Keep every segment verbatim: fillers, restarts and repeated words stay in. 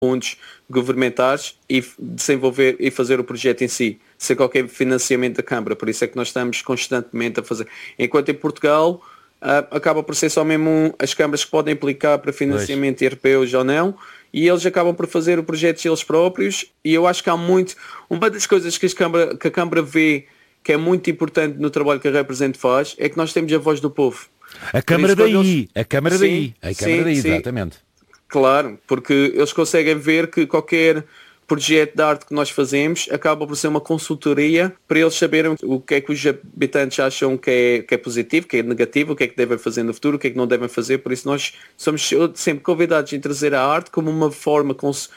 fundos governamentais e desenvolver e fazer o projeto em si, sem qualquer financiamento da Câmara. Por isso é que nós estamos constantemente a fazer. Enquanto em Portugal, uh, acaba por ser só mesmo as câmaras que podem aplicar para financiamento pois. europeus ou não, e eles acabam por fazer o projeto eles próprios, e eu acho que há muito... Uma das coisas que, as Câmara, que a Câmara vê que é muito importante no trabalho que a Represente faz, é que nós temos a voz do povo. A Câmara daí, eles... a Câmara sim, daí, a Câmara sim, daí, sim. exatamente. Claro, porque eles conseguem ver que qualquer projeto de arte que nós fazemos acaba por ser uma consultoria para eles saberem o que é que os habitantes acham que é, que é positivo, que é negativo, o que é que devem fazer no futuro, o que é que não devem fazer. Por isso nós somos sempre convidados a trazer a arte como uma forma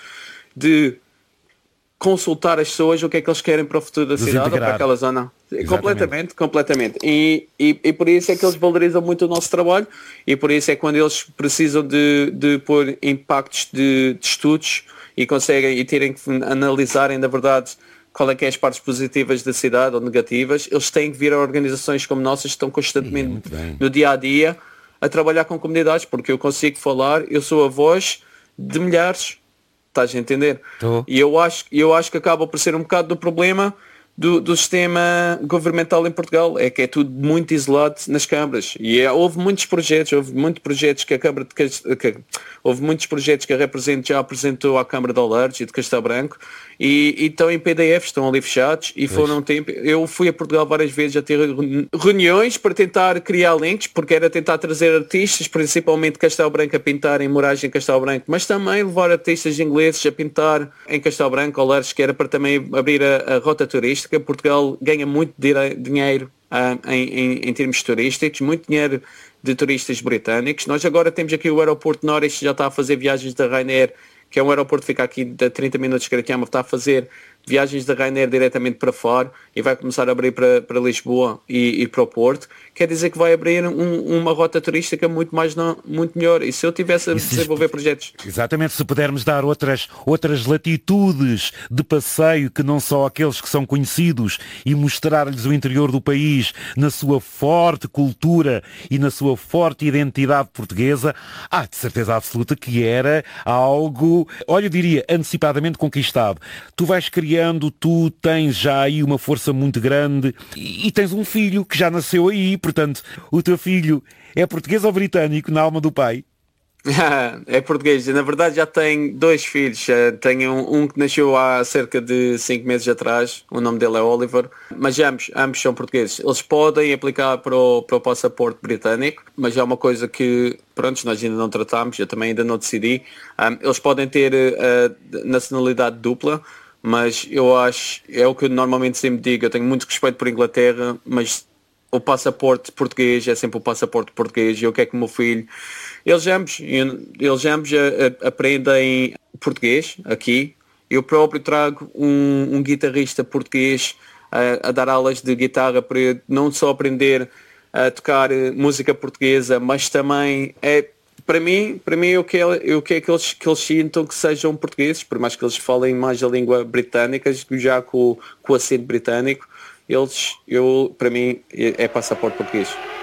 de consultar as pessoas o que é que eles querem para o futuro da cidade ou para aquela zona. Exatamente. Completamente, completamente. E, e, e por isso é que eles valorizam muito o nosso trabalho, e por isso é quando eles precisam de, de pôr impactos de, de estudos e conseguem e terem que analisarem, na verdade, qual é que é as partes positivas da cidade ou negativas, eles têm que vir a organizações como nossas que estão constantemente é, no dia a dia a trabalhar com comunidades, porque eu consigo falar, eu sou a voz de milhares. Estás a entender? Tô. E eu acho, eu acho que acaba por ser um bocado do problema do, do sistema governamental em Portugal. É que é tudo muito isolado nas câmaras. E é, houve muitos projetos, houve muitos projetos que a Câmara de Castelo, que, houve muitos projetos que a Represente já apresentou à Câmara de Oleiros e de Castelo Branco e, e estão em P D F, estão ali fechados e pois. foram um tempo. Eu fui a Portugal várias vezes a ter reuniões para tentar criar links, porque era tentar trazer artistas, principalmente de Castelo Branco, a pintar em muragem em Castelo Branco, mas também levar artistas ingleses a pintar em Castelo Branco, Oleiros, que era para também abrir a, a rota turística. Portugal ganha muito dinheiro uh, em, em, em termos turísticos, muito dinheiro de turistas britânicos. Nós agora temos aqui o aeroporto de Norwich, que já está a fazer viagens da Ryanair, que é um aeroporto que fica aqui a trinta minutos de Caracama, está a fazer viagens da Ryanair diretamente para fora e vai começar a abrir para, para Lisboa e, e para o Porto. Quer dizer que vai abrir um, uma rota turística muito mais não, muito melhor. E se eu tivesse a desenvolver projetos... Exatamente, se pudermos dar outras, outras latitudes de passeio que não só aqueles que são conhecidos e mostrar-lhes o interior do país na sua forte cultura e na sua forte identidade portuguesa, há de certeza absoluta que era algo, olha, eu diria, antecipadamente conquistado. Tu vais criar tu tens já aí uma força muito grande e, e tens um filho que já nasceu aí, portanto, o teu filho é português ou britânico na alma do pai? É português, na verdade já tenho dois filhos, tenho um, um que nasceu há cerca de cinco meses atrás, o nome dele é Oliver, mas ambos, ambos são portugueses. Eles podem aplicar para o, para o passaporte britânico, mas é uma coisa que, pronto, nós ainda não tratamos, eu também ainda não decidi. Um, eles podem ter uh, nacionalidade dupla, mas eu acho, é o que eu normalmente sempre digo, eu tenho muito respeito por Inglaterra, mas o passaporte português é sempre o passaporte português e eu quero que o meu filho, eles ambos, eles ambos a, a, aprendem português aqui. Eu próprio trago um, um guitarrista português a, a dar aulas de guitarra para não só aprender a tocar música portuguesa, mas também é... Para mim, para mim eu quero, eu quero que, eles, que eles sintam que sejam portugueses, por mais que eles falem mais a língua britânica, já com, com o acento britânico, eles, eu, para mim, é, é passaporte português.